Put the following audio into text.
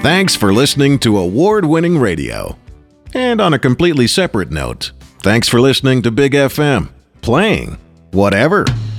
Thanks for listening to award-winning radio. And on a completely separate note, thanks for listening to Big FM, playing whatever.